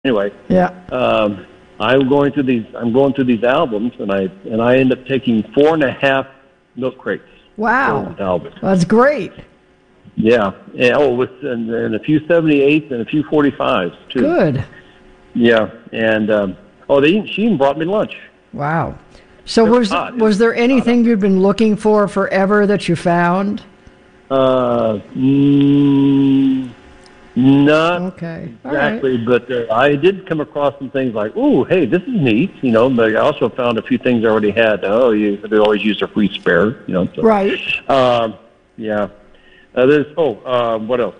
anyway, Yeah. I'm going through these albums, and I end up taking 4.5 milk crates. Wow. Albums. That's great. Yeah. And a few 78s and a few 45s too. Good. Yeah. And she even brought me lunch. Wow. So was there anything you'd been looking for forever that you found? Not okay. exactly, right. But I did come across some things like, oh, hey, this is neat, but I also found a few things I already had. They always use a free spare, So. Right. Yeah. What else?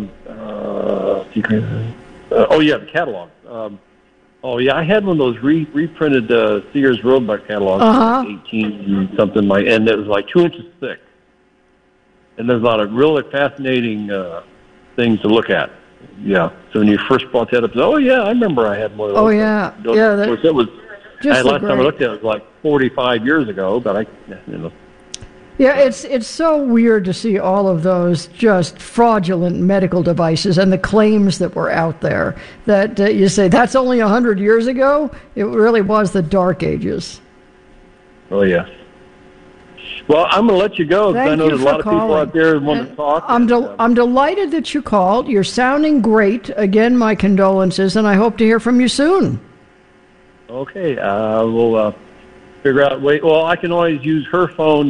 The catalog. I had one of those reprinted Sears Roebuck catalogs, like 18 something and it was like 2 inches thick. And there's a lot of really fascinating things to look at. Yeah. So when you first brought that up, I remember I had one of those. Oh yeah. Of course, last time I looked at it was like 45 years ago, but Yeah, it's so weird to see all of those just fraudulent medical devices and the claims that were out there that you say that's only 100 years ago. It really was the Dark Ages. Oh yeah. Well, I'm going to let you go because I know there's a lot of people out there who want to talk. I'm delighted that you called. You're sounding great. Again, my condolences, and I hope to hear from you soon. Okay, we'll figure out. Well, I can always use her phone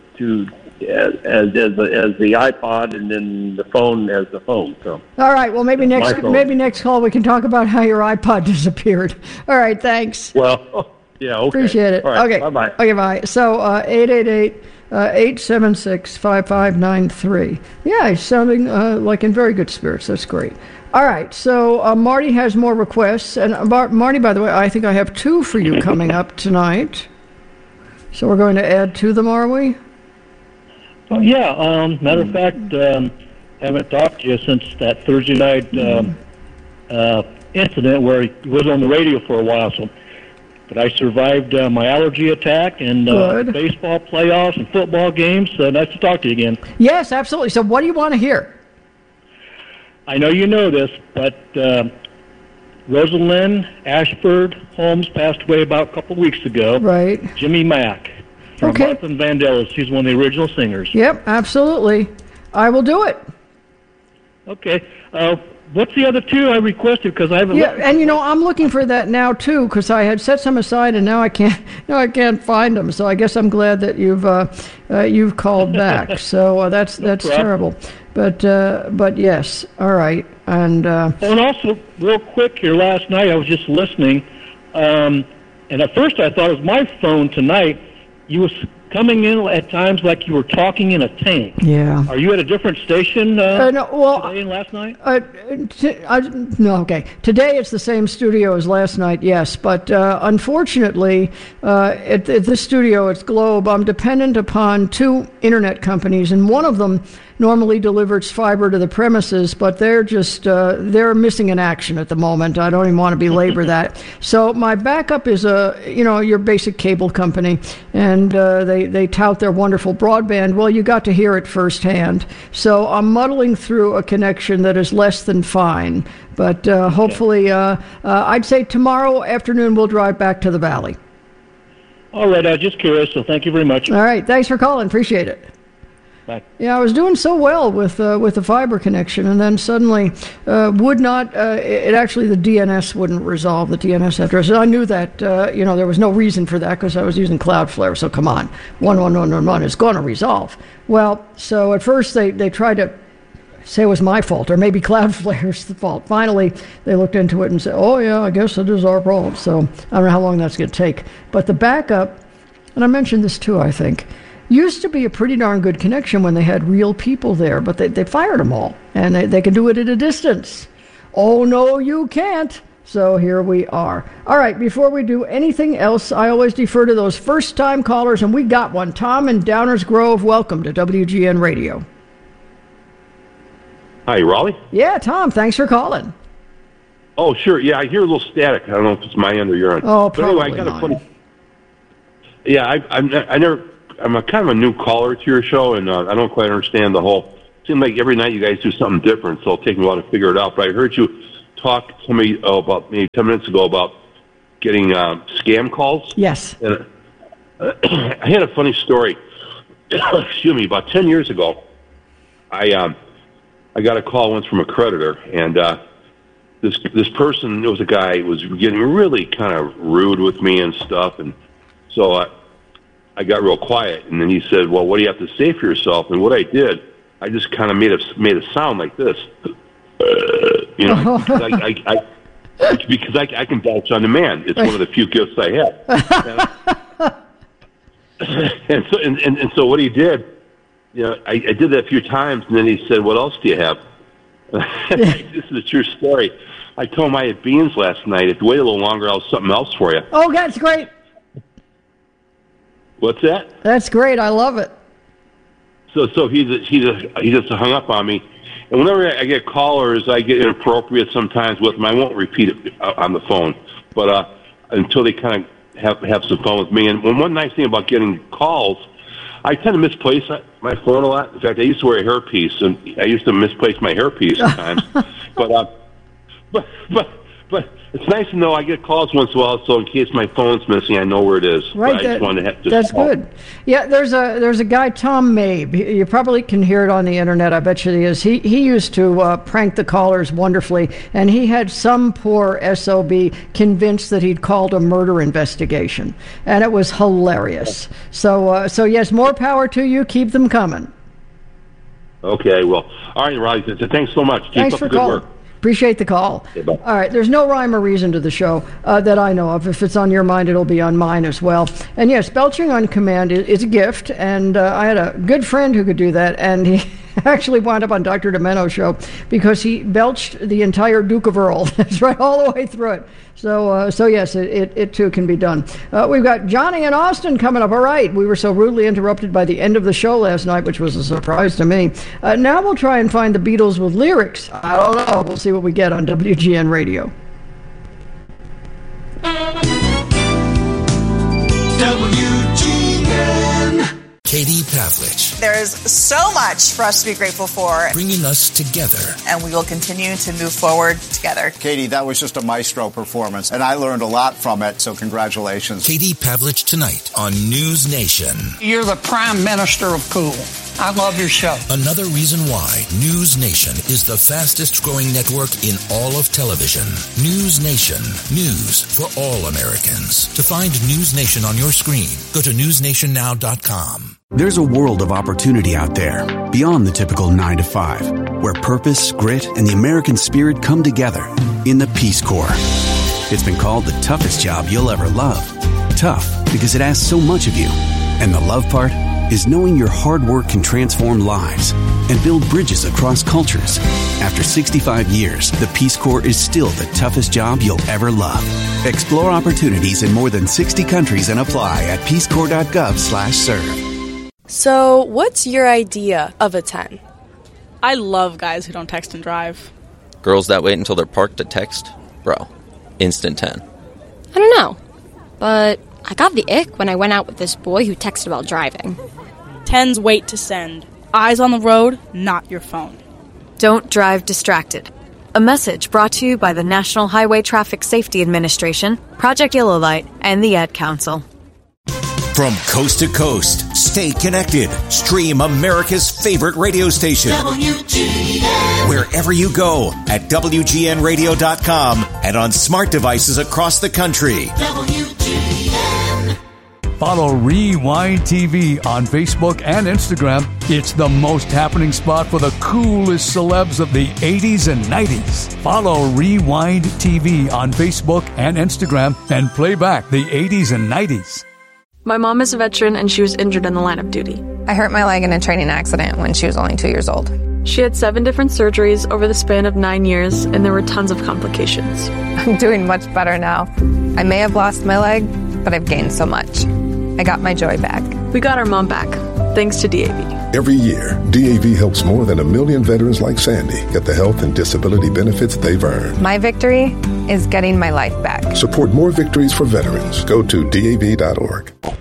as the iPod, and then the phone as the phone. So. All right. Well, maybe next call we can talk about how your iPod disappeared. All right. Thanks. Well. Yeah, okay. Appreciate it. All right, okay. Bye-bye. Okay, bye. So, 888-876-5593. Yeah, he's sounding like in very good spirits. That's great. All right, so Marty has more requests. And Marty, by the way, I think I have 2 for you coming up tonight. So we're going to add to them, are we? Well, yeah. Matter of fact, haven't talked to you since that Thursday night incident where he was on the radio for a while. But I survived my allergy attack and baseball playoffs and football games. So nice to talk to you again. Yes, absolutely. So what do you want to hear? I know you know this, but Rosalind Ashford Holmes passed away about a couple of weeks ago. Right. Jimmy Mack from Martha and Vandellas. He's one of the original singers. Yep, absolutely. I will do it. Okay. What's the other 2 I requested? Because I haven't. Yeah, and I'm looking for that now too, because I had set some aside, and now I can't find them. So I guess I'm glad that you've called back. So that's terrible, but yes, all right, and also real quick here. Last night I was just listening, and at first I thought it was my phone tonight. You was coming in at times like you were talking in a tank. Yeah. Are you at a different station today and last night? No, okay. Today it's the same studio as last night, yes. But unfortunately, at this studio, it's Globe, I'm dependent upon 2 internet companies, and one of them normally delivers fiber to the premises, but they're just they're missing in action at the moment. I don't even want to belabor that. So my backup is your basic cable company, and they tout their wonderful broadband. Well, you got to hear it firsthand. So I'm muddling through a connection that is less than fine, but hopefully I'd say tomorrow afternoon we'll drive back to the Valley. All right, I was just curious, so thank you very much. All right, thanks for calling. Appreciate it. Bye. Yeah, I was doing so well with the fiber connection, and then suddenly would not. It actually the DNS wouldn't resolve the DNS address. And I knew that there was no reason for that because I was using Cloudflare. So come on, 11111 is going to resolve. Well, so at first they tried to say it was my fault or maybe Cloudflare's the fault. Finally, they looked into it and said, "Oh yeah, I guess it is our problem." So I don't know how long that's going to take. But the backup, and I mentioned this too, I think. Used to be a pretty darn good connection when they had real people there, but they fired them all, and they can do it at a distance. Oh, no, you can't. So here we are. All right, before we do anything else, I always defer to those first-time callers, and we got one. Tom in Downers Grove, welcome to WGN Radio. Hi, Raleigh? Yeah, Tom, thanks for calling. Oh, sure. Yeah, I hear a little static. I don't know if it's my end or your end. Oh, probably but anyway, I got a funny. Yeah, I'm a kind of a new caller to your show, and I don't quite understand the whole. It seems like every night you guys do something different, so it'll take me a while to figure it out. But I heard you talk to me about maybe 10 minutes ago about getting scam calls? Yes. And I had a funny story. Excuse me. About 10 years ago, I got a call once from a creditor, and this person, it was a guy, was getting really kind of rude with me and stuff, and so I got real quiet, and then he said, "Well, what do you have to say for yourself?" And what I did, I just kind of made a sound like this, because I can vouch on demand. It's one of the few gifts I have. And so what he did, I did that a few times, and then he said, "What else do you have?" This is a true story. I told him I had beans last night. If you wait a little longer, I'll have something else for you. Oh, that's great. What's that? That's great. I love it. So he just hung up on me. And whenever I get callers, I get inappropriate sometimes with them. I won't repeat it on the phone, but until they kind of have some fun with me. And one nice thing about getting calls, I tend to misplace my phone a lot. In fact, I used to wear a hairpiece, and I used to misplace my hairpiece sometimes. But it's nice to know I get calls once in a while, so in case my phone's missing, I know where it is. Right. I just wanted to have that's good. Yeah, there's a guy, Tom Mabe. You probably can hear it on the internet. I bet you he is. He used to prank the callers wonderfully, and he had some poor SOB convinced that he'd called a murder investigation, and it was hilarious. So yes, more power to you. Keep them coming. Okay, well, all right, Riley. Thanks so much. Thanks Keep up for the good calling. work. Appreciate the call. Okay, all right, there's no rhyme or reason to the show that I know of. If it's on your mind, it'll be on mine as well. And yes, belching on command is a gift, and I had a good friend who could do that, and he actually wound up on Dr. Demeno's show because he belched the entire Duke of Earl. That's right, all the way through it. So yes, it too can be done. We've got Johnny and Austin coming up. All right, we were so rudely interrupted by the end of the show last night, which was a surprise to me. Now we'll try and find the Beatles with lyrics. I don't know. We'll see what we get on WGN Radio. WGN. Katie Pavlich. There is so much for us to be grateful for. Bringing us together. And we will continue to move forward together. Katie, that was just a maestro performance, and I learned a lot from it, so congratulations. Katie Pavlich tonight on News Nation. You're the prime minister of cool. I love your show. Another reason why News Nation is the fastest growing network in all of television. News Nation. News for all Americans. To find News Nation on your screen, go to newsnationnow.com. There's a world of opportunity out there, beyond the typical 9-to-5, where purpose, grit, and the American spirit come together in the Peace Corps. It's been called the toughest job you'll ever love. Tough because it asks so much of you. And the love part is knowing your hard work can transform lives and build bridges across cultures. After 65 years, the Peace Corps is still the toughest job you'll ever love. Explore opportunities in more than 60 countries and apply at peacecorps.gov/serve. So, what's your idea of a 10? I love guys who don't text and drive. Girls that wait until they're parked to text? Bro, instant 10. I don't know, but I got the ick when I went out with this boy who texted while driving. 10s wait to send. Eyes on the road, not your phone. Don't drive distracted. A message brought to you by the National Highway Traffic Safety Administration, Project Yellow Light, and the Ad Council. From coast to coast, stay connected. Stream America's favorite radio station. WGN. Wherever you go at WGNradio.com and on smart devices across the country. WGN. Follow Rewind TV on Facebook and Instagram. It's the most happening spot for the coolest celebs of the 80s and 90s. Follow Rewind TV on Facebook and Instagram and play back the 80s and 90s. My mom is a veteran and she was injured in the line of duty. I hurt my leg in a training accident when she was only 2 years old. She had 7 different surgeries over the span of 9 years, and there were tons of complications. I'm doing much better now. I may have lost my leg, but I've gained so much. I got my joy back. We got our mom back, thanks to DAV. Every year, DAV helps more than 1 million veterans like Sandy get the health and disability benefits they've earned. My victory is getting my life back. Support more victories for veterans. Go to DAV.org.